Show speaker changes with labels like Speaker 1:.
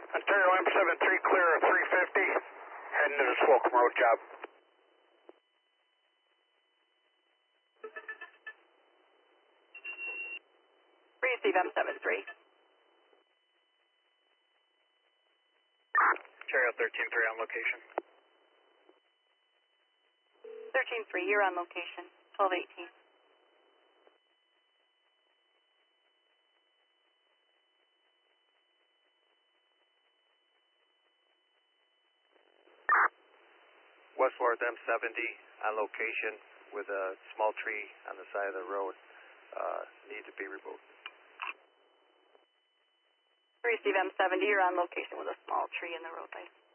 Speaker 1: Ontario M73 clear of 350, heading to the Slocum Road job.
Speaker 2: 3 M73.
Speaker 1: Ontario 13-3 on location.
Speaker 2: 13-3, you're on location. 1218.
Speaker 3: Westward M70 on location with a small tree on the side of the road. Need to be removed.
Speaker 2: 3 M70, you're on location with a small tree in the roadway.